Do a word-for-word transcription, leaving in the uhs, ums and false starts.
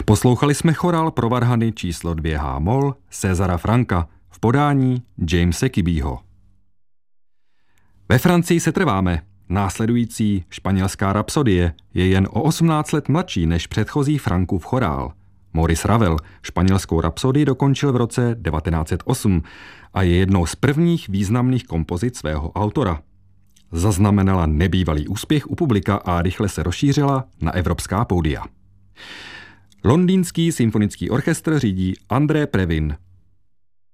Poslouchali jsme chorál pro varhany číslo dvě há mol Césara Franka v podání Jamese Kibího. Ve Francii se trváme. Následující španělská rapsodie je jen o osmnáct let mladší než předchozí Frankův chorál. Maurice Ravel španělskou rapsodii dokončil v roce devatenáct set osm a je jednou z prvních významných kompozic svého autora. Zaznamenala nebývalý úspěch u publika a rychle se rozšířila na evropská pódia. Londýnský symfonický orchestr řídí André Previn.